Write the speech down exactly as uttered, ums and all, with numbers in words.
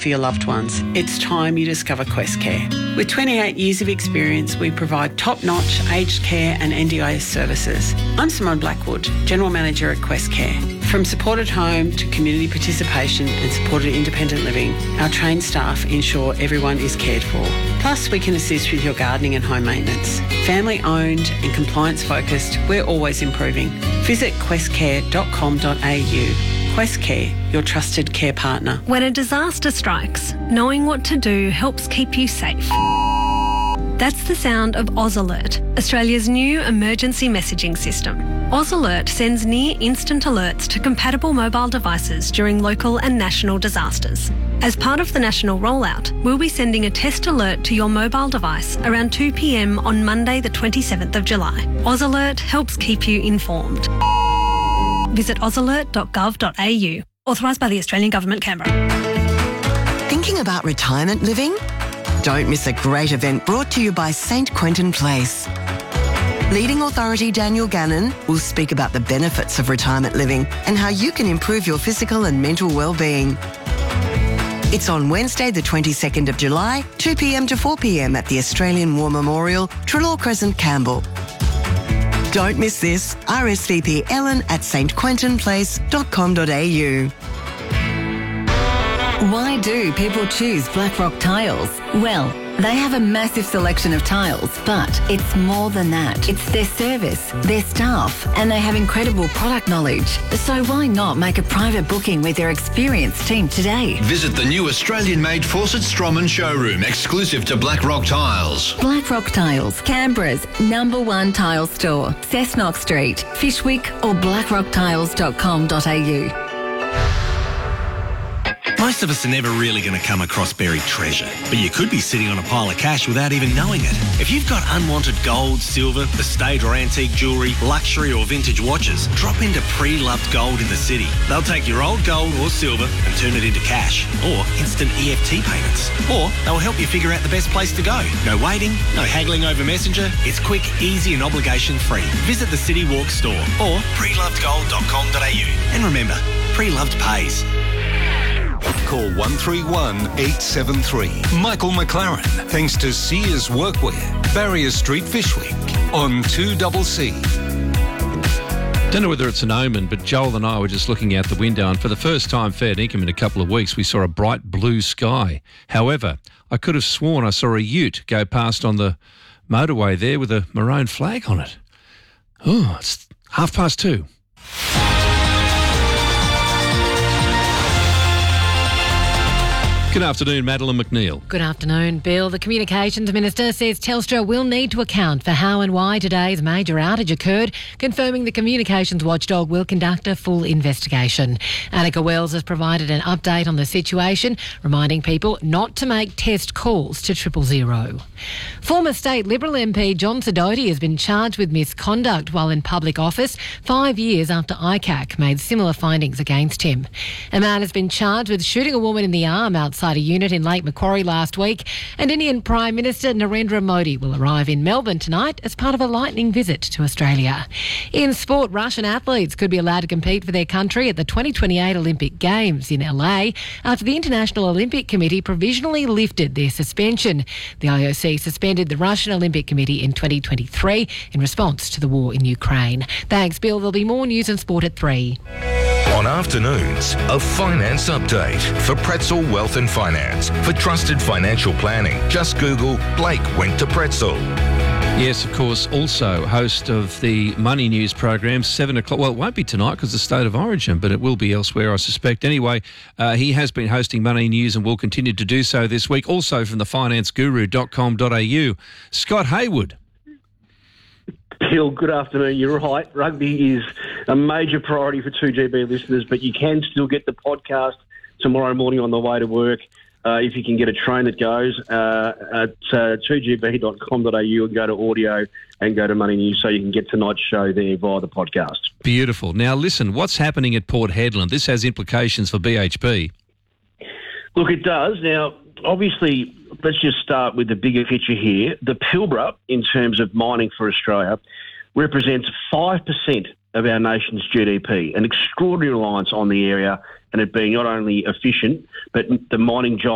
for your loved ones, it's time you discover Quest Care. With twenty-eight years of experience, we provide top-notch aged care and N D I S services. I'm Simone Blackwood, General Manager at Quest Care. From supported home to community participation and supported independent living, our trained staff ensure everyone is cared for. Plus, we can assist with your gardening and home maintenance. Family owned and compliance focused, we're always improving. Visit quest care dot com dot a u. Quest Care, your trusted care partner. When a disaster strikes, knowing what to do helps keep you safe. That's the sound of AusAlert, Australia's new emergency messaging system. AusAlert sends near-instant alerts to compatible mobile devices during local and national disasters. As part of the national rollout, we'll be sending a test alert to your mobile device around two p m on Monday the twenty-seventh of July. AusAlert helps keep you informed. Visit ausalert dot gov dot a u. Authorised by the Australian Government, Canberra. Thinking about retirement living? Don't miss a great event brought to you by Saint Quentin Place. Leading authority Daniel Gannon will speak about the benefits of retirement living and how you can improve your physical and mental well-being. It's on Wednesday the twenty-second of July, two p m to four p m at the Australian War Memorial, Trelaw Crescent, Campbell. Don't miss this. R S V P Ellen at s t quentin place dot com dot a u. Why do people choose Blackrock Tiles? Well, they have a massive selection of tiles, but it's more than that. It's their service, their staff, and they have incredible product knowledge. So why not make a private booking with their experienced team today? Visit the new Australian-made Fawcett Stroman showroom, exclusive to Blackrock Tiles. Blackrock Tiles, Canberra's number one tile store. Cessnock Street, Fishwick or blackrock tiles dot com dot a u. Most of us are never really going to come across buried treasure, but you could be sitting on a pile of cash without even knowing it. If you've got unwanted gold, silver, estate or antique jewellery, luxury or vintage watches, drop into Pre-Loved Gold in the city. They'll take your old gold or silver and turn it into cash or instant E F T payments. Or they'll help you figure out the best place to go. No waiting, no haggling over Messenger. It's quick, easy and obligation free. Visit the City Walk store or pre loved gold dot com dot a u. And remember, Pre-Loved pays. Call one three one eight seven three. Michael McLaren, thanks to Sears Workwear, Barrier Street, Fishwick, on two C C. Don't know whether it's an omen, but Joel and I were just looking out the window, and for the first time fair dinkum in a couple of weeks, we saw a bright blue sky. However, I could have sworn I saw a ute go past on the motorway there with a maroon flag on it. Oh, it's half past two. Good afternoon, Madeline McNeil. Good afternoon, Bill. The Communications Minister says Telstra will need to account for how and why today's major outage occurred, confirming the Communications Watchdog will conduct a full investigation. Annika Wells has provided an update on the situation, reminding people not to make test calls to triple zero. Former State Liberal M P John Sidoti has been charged with misconduct while in public office five years after I C A C made similar findings against him. A man has been charged with shooting a woman in the arm outside a unit in Lake Macquarie last week, and Indian Prime Minister Narendra Modi will arrive in Melbourne tonight as part of a lightning visit to Australia. In sport, Russian athletes could be allowed to compete for their country at the twenty twenty-eight Olympic Games in L A after the International Olympic Committee provisionally lifted their suspension. The I O C suspended the Russian Olympic Committee in twenty twenty-three in response to the war in Ukraine. Thanks, Bill. There'll be more news and sport at three. On afternoons, a finance update for Pretzel Wealth and Finance. For trusted financial planning, just Google Blake went to Pretzel. Yes, of course, also host of the Money News program, seven o'clock. Well, it won't be tonight because it's State of Origin, but it will be elsewhere, I suspect. Anyway, uh, he has been hosting Money News and will continue to do so this week. Also from the finance guru dot com dot a u, Scott Hayward. Bill, good afternoon. You're right. Rugby is a major priority for two G B listeners, but you can still get the podcast tomorrow morning on the way to work uh, if you can get a train that goes uh, at uh, two g b dot com dot a u and go to audio and go to Money News so you can get tonight's show there via the podcast. Beautiful. Now, listen, what's happening at Port Hedland? This has implications for B H P. Look, it does. Now, obviously, let's just start with the bigger picture here. The Pilbara, in terms of mining for Australia, represents five percent of our nation's G D P, an extraordinary reliance on the area and it being not only efficient, but the mining